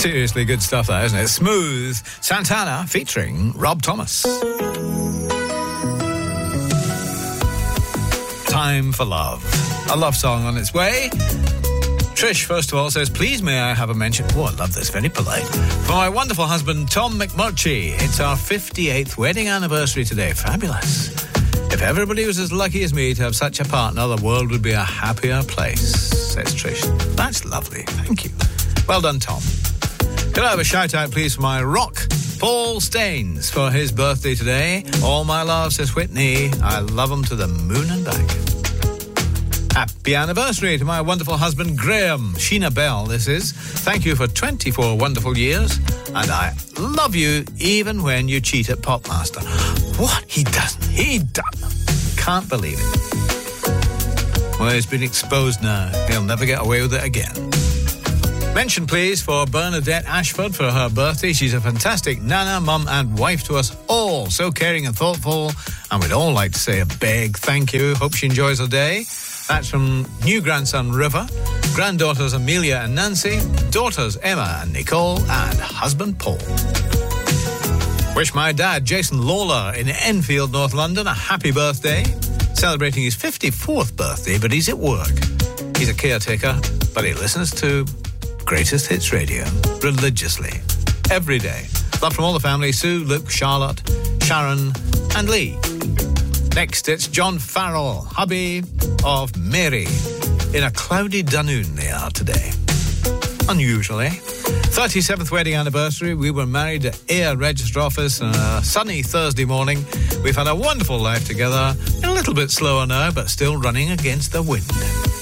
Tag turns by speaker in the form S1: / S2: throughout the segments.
S1: Seriously good stuff, that, isn't it? Smooth Santana featuring Rob Thomas. Time for Love. A love song on its way. Trish, first of all, says, please may I have a mention... Oh, I love this, very polite. For my wonderful husband, Tom McMurchie. It's our 58th wedding anniversary today. Fabulous. If everybody was as lucky as me to have such a partner, the world would be a happier place, says Trish. That's lovely. Thank you. Well done, Tom. Could I have a shout-out, please, for my rock, Paul Staines, for his birthday today. All my love, says Whitney. I love him to the moon and back. Happy anniversary to my wonderful husband, Graham. Sheena Bell, this is. Thank you for 24 wonderful years, and I love you even when you cheat at Popmaster. What? He doesn't. He doesn't. Can't believe it. Well, it's been exposed now. He'll never get away with it again. Mention, please, for Bernadette Ashford for her birthday. She's a fantastic nana, mum and wife to us all. So caring and thoughtful. And we'd all like to say a big thank you. Hope she enjoys her day. That's from new grandson River, granddaughters Amelia and Nancy, daughters Emma and Nicole, and husband Paul. Wish my dad, Jason Lawler, in Enfield, North London, a happy birthday. Celebrating his 54th birthday, but he's at work. He's a caretaker, but he listens to Greatest Hits Radio religiously, every day. Love from all the family, Sue, Luke, Charlotte, Sharon and Lee. Next, it's John Farrell, hubby of Mary. In a cloudy Dunoon they are today. Unusually. 37th wedding anniversary. We were married at Ayr Register Office on a sunny Thursday morning. We've had a wonderful life together. A little bit slower now, but still running against the wind.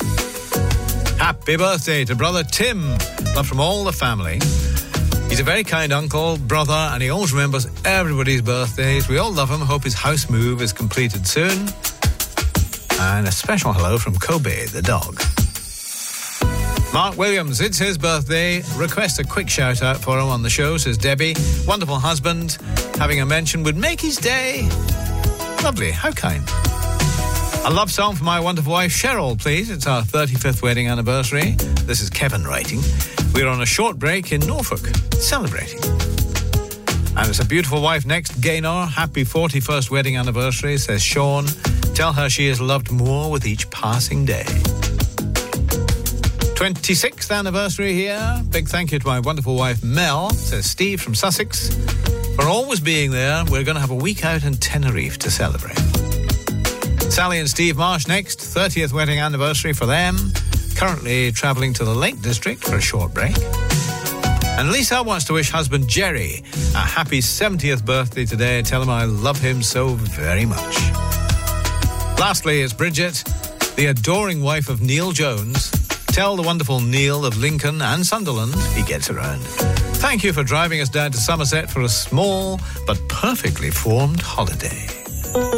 S1: Happy birthday to brother Tim. Love from all the family. He's a very kind uncle, brother, and he always remembers everybody's birthdays. We all love him. Hope his house move is completed soon. And a special hello from Kobe, the dog. Mark Williams, it's his birthday. Request a quick shout out for him on the show, says Debbie. Wonderful husband. Having a mention would make his day. Lovely, how kind. A love song for my wonderful wife, Cheryl, please. It's our 35th wedding anniversary. This is Kevin writing. We're on a short break in Norfolk, celebrating. And it's a beautiful wife next, Gaynor. Happy 41st wedding anniversary, says Sean. Tell her she is loved more with each passing day. 26th anniversary here. Big thank you to my wonderful wife, Mel, says Steve from Sussex. For always being there. We're going to have a week out in Tenerife to celebrate. Sally and Steve Marsh next, 30th wedding anniversary for them. Currently travelling to the Lake District for a short break. And Lisa wants to wish husband Jerry a happy 70th birthday today. Tell him I love him so very much. Lastly, it's Bridget, the adoring wife of Neil Jones. Tell the wonderful Neil of Lincoln and Sunderland he gets around. Thank you for driving us down to Somerset for a small but perfectly formed holiday.